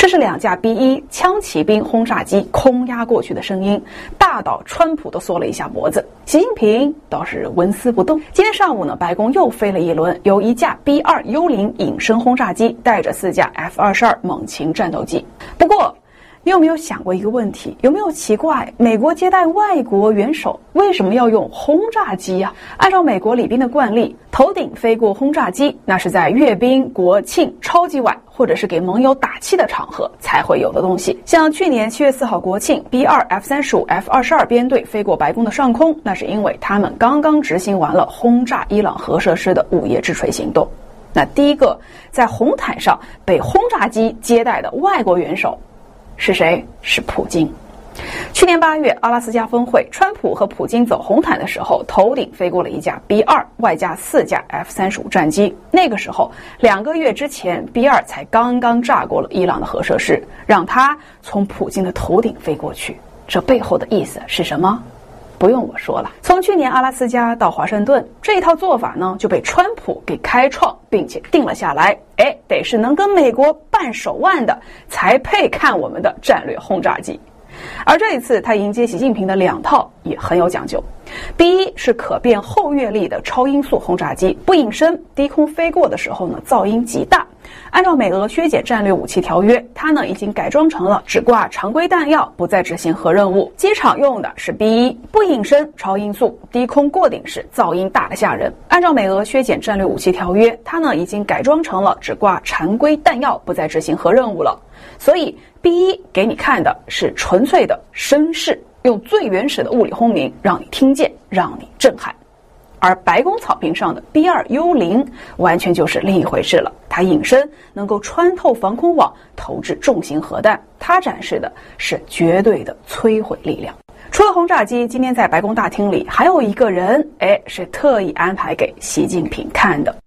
这是2架 B-1枪骑兵轰炸机空压过去的声音，大到川普都缩了一下脖子，习近平倒是纹丝不动。今天上午呢，白宫又飞了一轮，由1架 B-2幽灵隐身轰炸机带着4架 F-22猛禽战斗机。不过你有没有想过一个问题？有没有奇怪，美国接待外国元首为什么要用轰炸机啊？按照美国礼宾的惯例，头顶飞过轰炸机，那是在阅兵、国庆、超级碗或者是给盟友打气的场合才会有的东西。像去年7月4号国庆 B-2、F-35、F-22编队飞过白宫的上空，那是因为他们刚刚执行完了轰炸伊朗核设施的午夜之锤行动。那第一个在红毯上被轰炸机接待的外国元首是谁？是普京。去年8月阿拉斯加峰会，川普和普京走红毯的时候，头顶飞过了1架 B-2，外加4架 F-35战机。那个时候2个月之前 B-2才刚刚炸过了伊朗的核设施，让他从普京的头顶飞过去，这背后的意思是什么？不用我说了，从去年阿拉斯加到华盛顿，这一套做法呢就被川普给开创并且定了下来。得是能跟美国扳手腕的才配看我们的战略轰炸机。而这一次他迎接习近平的2套也很有讲究。B-1是可变后跃力的超音速轰炸机，不隐身，低空飞过的时候呢噪音极大。按照美俄削减战略武器条约，它呢已经改装成了只挂常规弹药，不再执行核任务。机场用的是 B-1，不隐身，超音速，低空过顶式，噪音大得吓人。按照美俄削减战略武器条约，它呢已经改装成了只挂常规弹药，不再执行核任务了。所以 B-1给你看的是纯粹的声势，用最原始的物理轰鸣让你听见，让你震撼。而白宫草坪上的 B-2幽灵完全就是另一回事了，它隐身能够穿透防空网，投掷重型核弹，它展示的是绝对的摧毁力量。除了轰炸机，今天在白宫大厅里还有一个人，是特意安排给习近平看的。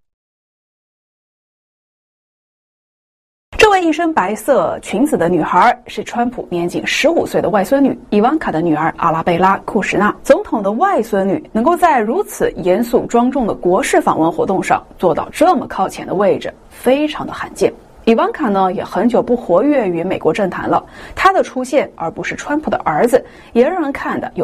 这位一身白色裙子的女孩是川普年仅15岁的外孙女伊万卡的女儿阿拉贝拉·库什纳。总统的外孙女能够在如此严肃庄重的国事访问活动上做到这么靠前的位置，非常的罕见。伊万卡呢也很久不活跃于美国政坛了，她的出现而不是川普的儿子，也让人看的有